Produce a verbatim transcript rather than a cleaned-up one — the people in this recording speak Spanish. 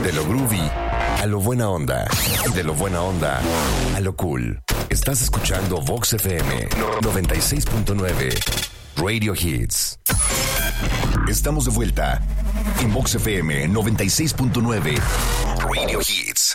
De lo groovy a lo buena onda. Y de lo buena onda a lo cool. Estás escuchando Vox F M noventa y seis punto nueve Radio Hits. Estamos de vuelta en Vox F M noventa y seis punto nueve Radio Hits.